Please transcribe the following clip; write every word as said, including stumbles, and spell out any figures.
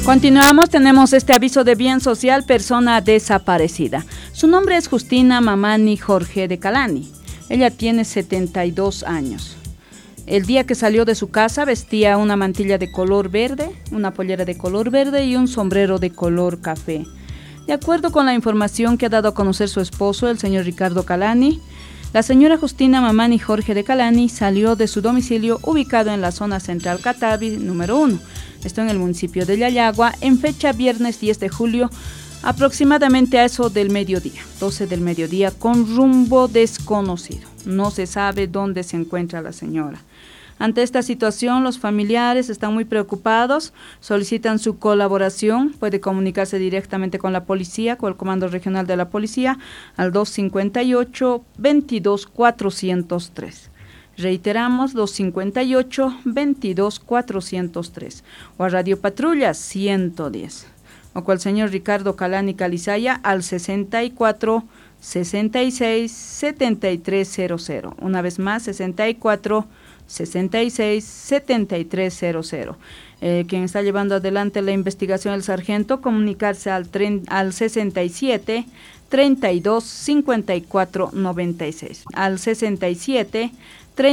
Continuamos, tenemos este aviso de bien social, persona desaparecida. Su nombre es Justina Mamani Jorge de Calani. Ella tiene setenta y dos años. El día que salió de su casa vestía una mantilla de color verde, una pollera de color verde y un sombrero de color café. De acuerdo con la información que ha dado a conocer su esposo, el señor Ricardo Calani, la señora Justina Mamani Jorge de Calani salió de su domicilio ubicado en la zona central Catavi número uno. Esto en el municipio de Yayagua, en fecha viernes diez de julio, aproximadamente a eso del mediodía, doce del mediodía, con rumbo desconocido. No se sabe dónde se encuentra la señora. Ante esta situación, los familiares están muy preocupados, solicitan su colaboración, puede comunicarse directamente con la policía, con el Comando Regional de la Policía, al dos cincuenta y ocho, veintidós, cuatrocientos tres. Reiteramos, dos cincuenta y ocho, veintidós, cuatrocientos tres, o a Radio Patrulla ciento diez, o con el señor Ricardo Calani Calizaya al sesenta y cuatro, sesenta y seis, setenta y tres cero cero. Una vez más, sesenta y cuatro, sesenta y seis, setenta y tres cero cero. Eh, quien está llevando adelante la investigación, el sargento, comunicarse al, tren, al sesenta y siete, treinta y dos, cincuenta y cuatro, noventa y seis, al sesenta y siete,